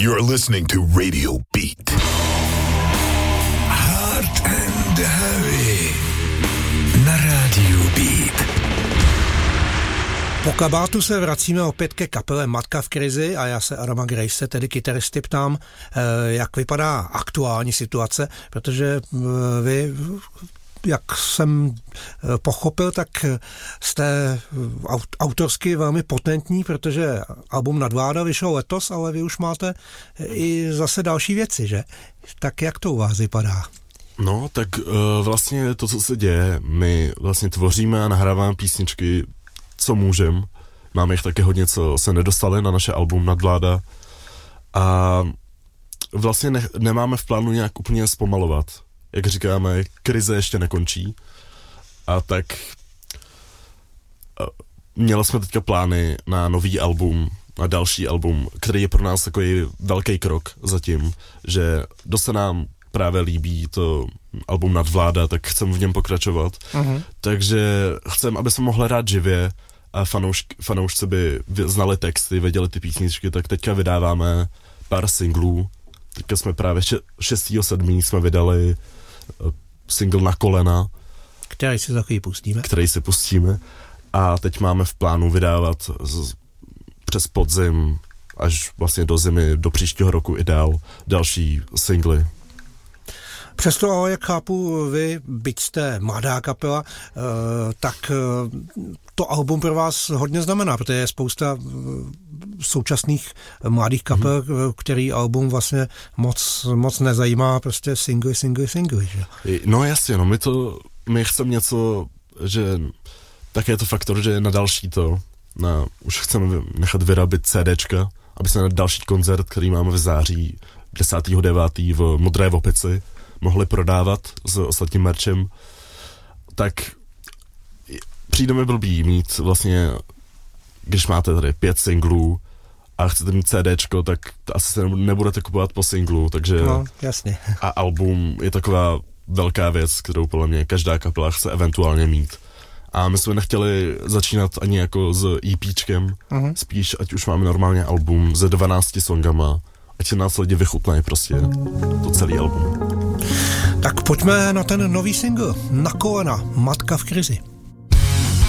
You're listening to Radio Beat. Hard and Heavy na Radio Beat. Po kabátu se vracíme opět ke kapele Matka v krizi a já se Adama Grace, tedy kytaristy, ptám, jak vypadá aktuální situace, protože vy, jak jsem pochopil, tak jste autorsky velmi potentní, protože album Nadvláda vyšel letos, ale vy už máte i zase další věci, že? Tak jak to u vás vypadá? No, tak vlastně to, co se děje, my vlastně tvoříme a nahráváme písničky, co můžem. Máme jich také hodně, co se nedostali na naše album Nadvláda. A vlastně nemáme v plánu nějak úplně zpomalovat. Jak říkáme, krize ještě nekončí. A tak měli jsme teďka plány na nový album, na další album, který je pro nás takový velký krok zatím, že dost se nám právě líbí to album Nadvláda, tak chcem v něm pokračovat. Uh-huh. Takže chcem, aby jsme mohli hrát živě a fanoušci by znali texty, věděli ty písničky, tak teďka vydáváme pár singlů. Teďka jsme právě 6.7. jsme vydali single Na kolena. Který si za chvíli pustíme. Který si pustíme. A teď máme v plánu vydávat přes podzim až vlastně do zimy, do příštího roku i dál další singly. Přesto, ale jak chápu, vy, byť jste mladá kapela, tak to album pro vás hodně znamená, protože je spousta současných mladých kapel, který album vlastně moc nezajímá, prostě single, že? No jasně, no my chceme něco, že tak je to faktor, že na další už chceme nechat vyrábět CDčka, aby se na další koncert, který máme v září 10.9. v Modré Opici, mohli prodávat s ostatním merchem, tak přijde mi blbý mít vlastně, když máte tady 5 singlů a chcete mít CDčko, tak asi se nebudete kupovat po singlu, takže no, jasně. A album je taková velká věc, kterou podle mě každá kapela chce eventuálně mít. A my jsme nechtěli začínat ani jako s EPčkem, spíš ať už máme normálně album se 12 songama, ať se nás lidi vychutnají prostě to celý album. Tak pojďme na ten nový single Na kolena, Matka v krizi.